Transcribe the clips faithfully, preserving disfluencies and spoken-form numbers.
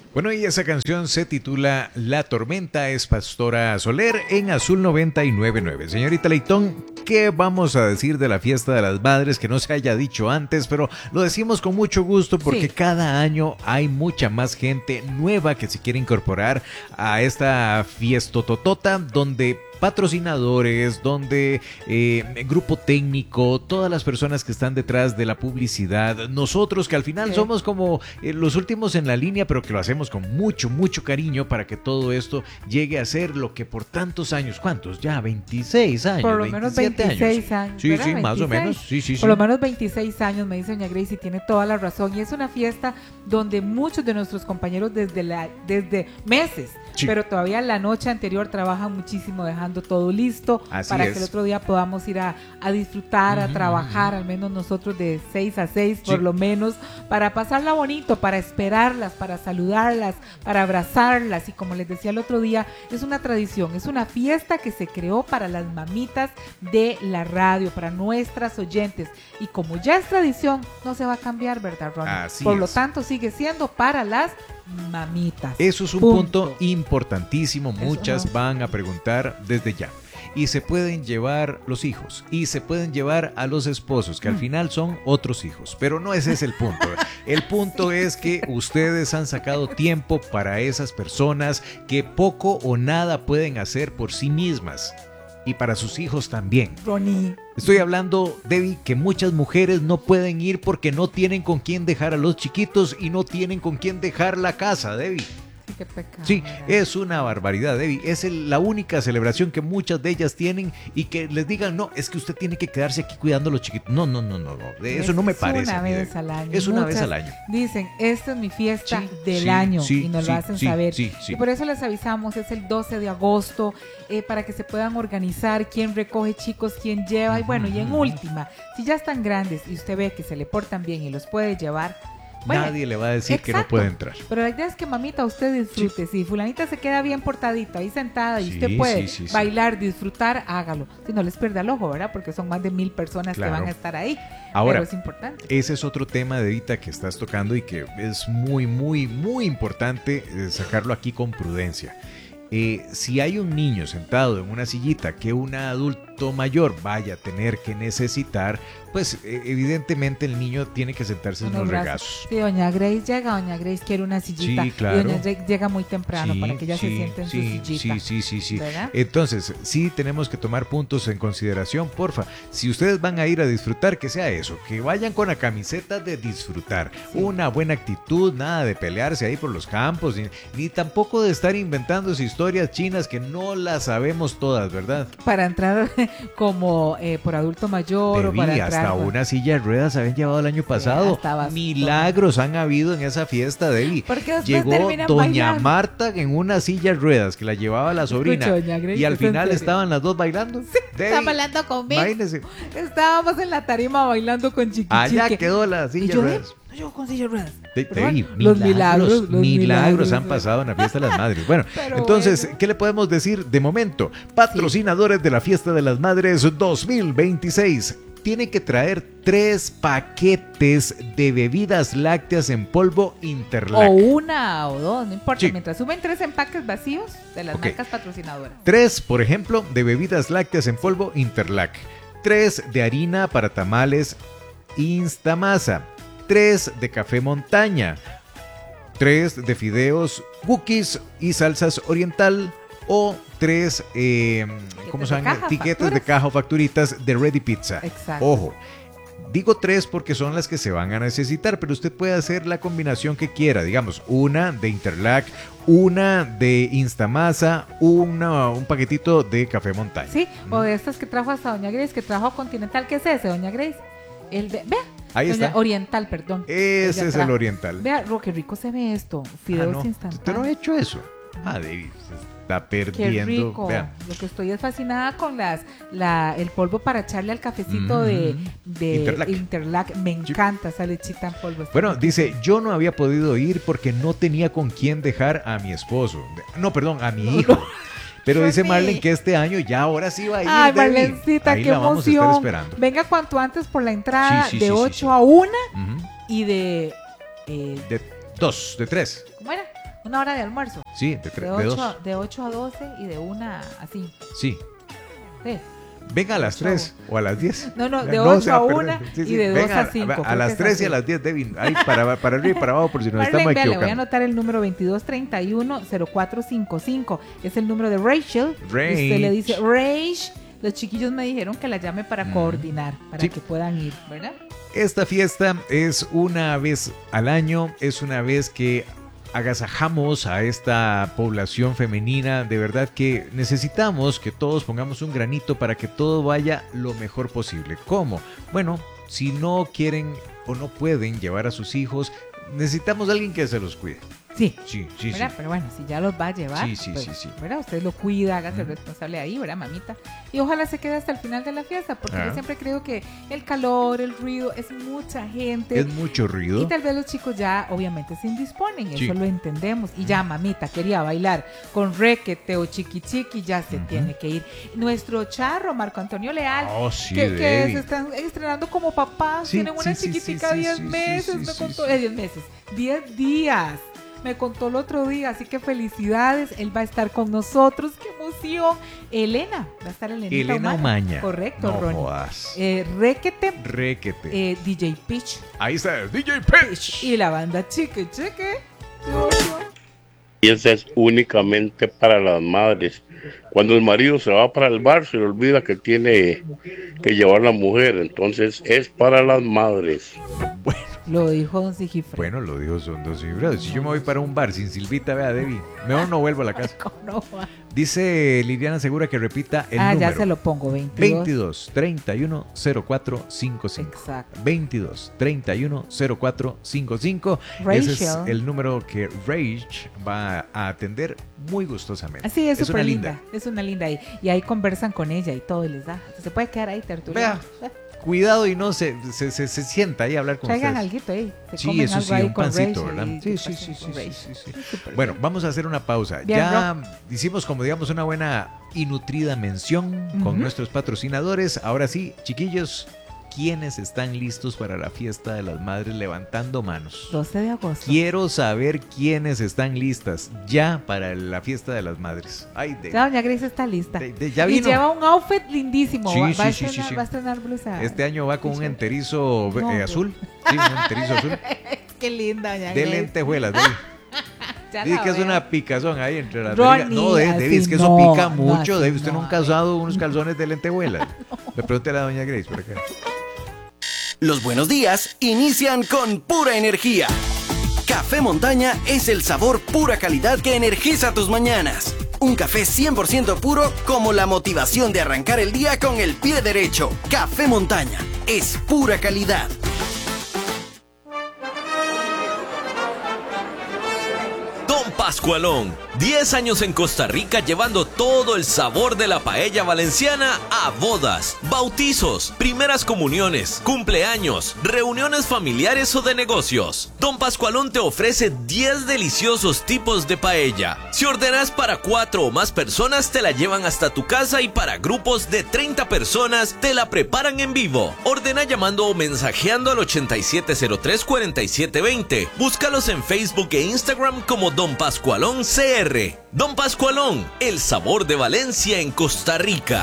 Bueno, y esa canción se titula La Tormenta, es Pastora Soler en Azul noventa y nueve punto nueve. Señorita Leitón, ¿qué vamos a decir de la fiesta de las madres que no se haya dicho antes? Pero lo decimos con mucho gusto porque sí, cada año hay mucha más gente nueva que se quiere incorporar a esta fiestototota donde patrocinadores, donde eh, grupo técnico, todas las personas que están detrás de la publicidad, nosotros que al final sí. somos como eh, los últimos en la línea, pero que lo hacemos con mucho, mucho cariño para que todo esto llegue a ser lo que por tantos años, ¿cuántos? Ya, veintiséis años, por lo menos veintiséis años. años sí, ¿verdad? sí, veintiséis. Más o menos, sí, sí, sí. Por lo menos veintiséis años, me dice doña Grace, y tiene toda la razón, y es una fiesta donde muchos de nuestros compañeros desde, la, desde meses, sí. pero todavía la noche anterior trabajan muchísimo dejando todo listo Así para es. que el otro día podamos ir a, a disfrutar, uh-huh, a trabajar, uh-huh. al menos nosotros de seis a seis por sí. lo menos, para pasarla bonito, para esperarlas, para saludarlas, para abrazarlas, y como les decía el otro día, es una tradición, es una fiesta que se creó para las mamitas de la radio, para nuestras oyentes, y como ya es tradición, no se va a cambiar, ¿verdad, Ronnie? Así por es. lo tanto sigue siendo para las mamitas. Eso es un punto, punto importantísimo. Muchas no. van a preguntar desde ya. Y se pueden llevar los hijos y se pueden llevar a los esposos, que al final son otros hijos, pero no ese es el punto. El punto es que ustedes han sacado tiempo para esas personas que poco o nada pueden hacer por sí mismas. Y para sus hijos también. Ronnie. Estoy hablando, Debbie, que muchas mujeres no pueden ir porque no tienen con quién dejar a los chiquitos y no tienen con quién dejar la casa, Debbie. Sí, qué pecado, sí, ¿verdad? Es una barbaridad, Debbie. Es el, la única celebración que muchas de ellas tienen, y que les digan, no, es que usted tiene que quedarse aquí cuidando a los chiquitos. No, no, no, no, no. De eso es no me parece. Una vez al año. Es una Muchas vez al año. Dicen, esta es mi fiesta sí, del sí, año sí, y nos sí, lo hacen sí, saber. Sí, sí. Y por eso les avisamos, es el doce de agosto, eh, para que se puedan organizar quién recoge chicos, quién lleva. Uh-huh. Y bueno, y en última, si ya están grandes y usted ve que se le portan bien y los puede llevar, bueno, nadie le va a decir exacto, que no puede entrar. Pero la idea es que, mamita, usted disfrute. Sí. Si fulanita se queda bien portadita ahí sentada y sí, usted puede sí, sí, bailar, sí. disfrutar, hágalo. Si no les pierda el ojo, ¿verdad? Porque son más de mil personas claro. que van a estar ahí. Ahora, pero es importante. Ese es otro tema de ahorita que estás tocando y que es muy, muy, muy importante sacarlo aquí con prudencia. Eh, si hay un niño sentado en una sillita que un adulto mayor vaya a tener que necesitar, pues eh, evidentemente el niño tiene que sentarse en los regazos. Sí, doña Grace llega, doña Grace quiere una sillita. Sí, claro. Y doña Grace llega muy temprano sí, para que ella sí, se siente en sí, su sillita. Sí, sí, sí, sí. ¿verdad? Entonces, sí tenemos que tomar puntos en consideración, porfa. Si ustedes van a ir a disfrutar, que sea eso, que vayan con la camiseta de disfrutar. Sí. Una buena actitud, nada de pelearse ahí por los campos, ni, ni tampoco de estar inventando historias chinas que no las sabemos todas, ¿verdad? Para entrar como eh, por adulto mayor Debí, o para entrar... hasta una silla de ruedas se habían llevado el año pasado. Sí, milagros han habido en esa fiesta, Debbie. Llegó doña bailando. Marta en una silla de ruedas que la llevaba la sobrina. Escucho, y al final estaban las dos bailando. Sí, estaban bailando conmigo. Báilese. Estábamos en la tarima bailando con Chiquichique. Allá quedó la silla de ruedas. Yo con silla de ruedas. De, de, los milagros, milagros, los milagros, milagros han pasado en la fiesta de las madres. Bueno, entonces, bueno. ¿qué le podemos decir de momento? Patrocinadores sí. de la fiesta de las madres dos mil veintiséis. Tiene que traer tres paquetes de bebidas lácteas en polvo Interlac. O una o dos, no importa. Sí. Mientras suben tres empaques vacíos de las okay. marcas patrocinadoras. Tres, por ejemplo, de bebidas lácteas en polvo Interlac. Tres de harina para tamales Instamasa. Tres de café montaña. Tres de fideos cookies y salsas oriental. O tres, eh, ¿cómo se llaman? Etiquetas de caja o facturitas de Ready Pizza. Exacto. Ojo, digo tres porque son las que se van a necesitar, pero usted puede hacer la combinación que quiera. Digamos, una de Interlac, una de Instamasa, una, un paquetito de café montaña. Sí, mm. o de estas que trajo hasta doña Grace, que trajo a Continental. ¿Qué es ese, doña Grace? El de, vea. Ahí doña está. Oriental, perdón. Ese es el Oriental. Vea, Ro, qué rico se ve esto. Fideos ah, no. instantáneos. ¿Usted no ha hecho eso? Ah, David, está perdiendo. Qué rico. Vean. Lo que estoy es fascinada con las, la, el polvo para echarle al cafecito mm, de, de Interlac. Interlac. Me encanta esa lechita en polvo. Bueno, dice, yo no había podido ir porque no tenía con quién dejar a mi esposo. No, perdón, a mi no, hijo. No. Pero dice Marlene que este año ya ahora sí va a ir. Ay, Marlencita, qué emoción. Venga cuanto antes por la entrada sí, sí, de sí, ocho sí, sí. a una uh-huh. y de... Eh, de dos, de tres. ¿Cómo era? una hora de almuerzo. Sí, de, De de ocho, dos. a, de ocho a doce y de una así. Sí. Sí. Venga a las tres o a las diez. No, no, de se ocho va a perder. una Sí, sí. y de dos Venga a cinco. A, a creo las que es tres y a así. las diez, Devin. Ahí para, para arriba y para abajo por si nos Marlene, estamos vea, le voy a equivocando. anotar el número veintidós treinta y uno cero cuatro cincuenta y cinco. Es el número de Rachel. Rach. Y usted le dice, Rach, los chiquillos me dijeron que la llame para Mm. coordinar, para Sí. que puedan ir, ¿verdad? Esta fiesta es una vez al año, es una vez que agasajamos a esta población femenina. De verdad que necesitamos que todos pongamos un granito para que todo vaya lo mejor posible. ¿Cómo? Bueno, si no quieren o no pueden llevar a sus hijos, necesitamos a alguien que se los cuide. Sí. Sí, sí, sí. ¿Verdad? Pero bueno, si ya los va a llevar, Sí, sí, pues, sí, sí. ¿verdad? Usted lo cuida, hágase Ujú. responsable ahí, ¿verdad, mamita? Y ojalá se quede hasta el final de la fiesta, porque Ah. yo siempre creo que el calor, el ruido, es mucha gente. Es mucho ruido. Y tal vez los chicos ya obviamente se indisponen, Sí. eso lo entendemos. Y ya mamita quería bailar con requete o chiqui chiqui, ya se Ujú. tiene que ir. Nuestro charro, Marco Antonio Leal, Oh, sí, que, que Debbie. se están estrenando como papás, Sí, tienen una sí, sí, chiquitica sí, sí, diez sí, meses, sí, me sí, contó, sí. eh, diez meses, diez días. Me contó el otro día, así que felicidades, él va a estar con nosotros, qué emoción. Elena, va a estar Elenita Elena Umaña. Umaña. Correcto, No Ronnie. jodas. Eh, Requete, Requete. eh, D J Pitch, Ahí está, D J Pitch. y la banda Chique Chique. Y esa es únicamente para las madres. Cuando el marido se va para el bar, se le olvida que tiene que llevar la mujer. Entonces es para las madres. Bueno, Lo dijo Don Sigifredo. bueno, lo dijo son dos cifras. Si yo me voy para un bar sin Silvita, vea, Debbie, mejor no vuelvo a la casa. No, va. Dice Liliana Segura que repita el ah, número. ya se lo pongo, veintidós. veintidós treinta y uno cero cuatro cincuenta y cinco. Exacto. veintidós treinta y uno cero cuatro cincuenta y cinco. Ese es Rachel. el número que Rage va a atender muy gustosamente. Así es, es súper una linda. linda. Es una linda ahí. Y ahí conversan con ella y todo y les da. Se puede quedar ahí tertuliando. Cuidado y no se, se, se, se sienta ahí a hablar con Traigan ustedes. alguito ahí. Se Sí, comen eso algo sí, ahí un con pancito, Rachel ¿verdad? y Sí, que sí, pasen sí, con sí, Rachel. sí, sí. Súper Bueno, bien. vamos a hacer una pausa. Bien, Ya hicimos, como digamos, una buena y nutrida mención con Ujú. nuestros patrocinadores. Ahora sí, chiquillos, ¿quiénes están listos para la fiesta de las madres levantando manos? doce de agosto. Quiero saber quiénes están listas ya para la fiesta de las madres. Ay, de, Ya doña Grace está lista. de- de- ya Y vino. lleva un outfit lindísimo. Sí, va, sí, va a sí, sí, estrenar, sí. va a estrenar blusa. Este año va con un enterizo eh, No, hombre. azul. Sí, un enterizo azul. Qué linda, doña De Grace. lentejuelas. De Ya Dice la que es veo. una picazón ahí entre las Ronnie, nalgas. No, Debbie, así es que eso no, pica no, mucho. así Debbie, usted no, nunca ha a ver. usado unos calzones de lentejuelas. Le pregúntele a doña Grace por acá. Los buenos días inician con pura energía. Café Montaña es el sabor pura calidad que energiza tus mañanas. Un café cien por ciento puro como la motivación de arrancar el día con el pie derecho. Café Montaña es pura calidad. Don Pascualón, diez años en Costa Rica llevando todo el sabor de la paella valenciana a bodas, bautizos, primeras comuniones, cumpleaños, reuniones familiares o de negocios. Don Pascualón te ofrece diez deliciosos tipos de paella. Si ordenas para cuatro o más personas, te la llevan hasta tu casa y para grupos de treinta personas, te la preparan en vivo. Ordena llamando o mensajeando al ochenta y siete cero tres, cuarenta y siete veinte. Búscalos en Facebook e Instagram como Don Pascualón C R. Don Pascualón, el sabor de Valencia en Costa Rica.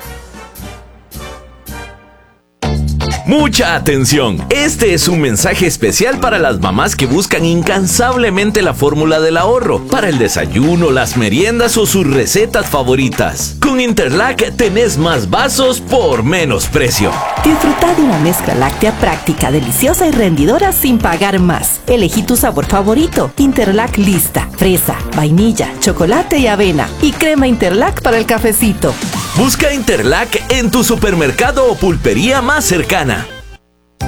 Mucha atención, este es un mensaje especial para las mamás que buscan incansablemente la fórmula del ahorro para el desayuno, las meriendas o sus recetas favoritas. Con Interlac tenés más vasos por menos precio. Disfruta de una mezcla láctea práctica, deliciosa y rendidora sin pagar más. Elegí tu sabor favorito. Interlac lista, fresa, vainilla, chocolate y avena. Y crema Interlac para el cafecito. Busca Interlac en tu supermercado o pulpería más cercana.